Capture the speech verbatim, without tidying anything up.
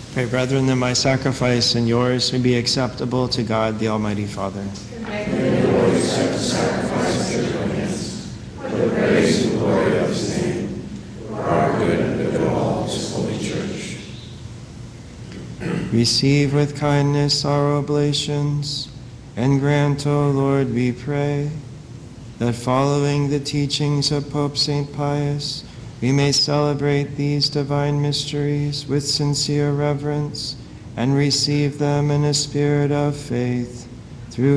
Pray, brethren, that my sacrifice and yours may be acceptable to God, the Almighty Father. May the Lord accept the sacrifice of your hands, for the praise and glory of his name, for our good and the good of all his holy church. Receive with kindness our oblations, and grant, O Lord, we pray, that following the teachings of Pope Saint Pius, we may celebrate these divine mysteries with sincere reverence and receive them in a spirit of faith,